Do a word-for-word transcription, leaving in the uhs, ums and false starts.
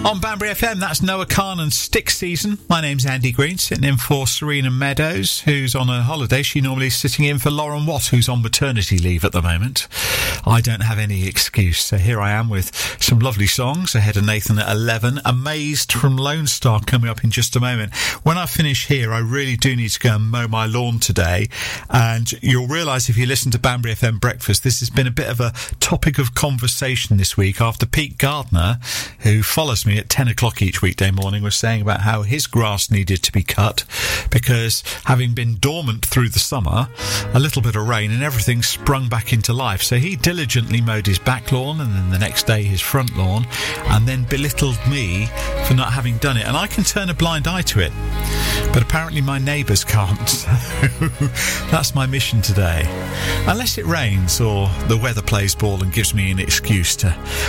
On Banbury F M, that's Noah Khan and Stick Season. My name's Andy Green, sitting in for Serena Meadows, who's on a holiday. She normally is sitting in for Lauren Watt, who's on maternity leave at the moment. I don't have any excuse, so here I am with some lovely songs ahead of Nathan at eleven. Amazed from Lone Star coming up in just a moment. When I finish here, I really do need to go and mow my lawn today, and you'll realise if you listen to Banbury F M Breakfast, this has been a bit of a topic of conversation this week after Pete Gardner, who follows me at ten o'clock each weekday morning, was saying about how his grass needed to be cut because, having been dormant through the summer, a little bit of rain and everything sprung back into life. So he diligently mowed his back lawn and then the next day his front lawn, and then belittled me for not having done it. And I can turn a blind eye to it, but apparently my neighbours can't. So that's my mission today. Unless it rains or the weather plays ball and gives me an excuse to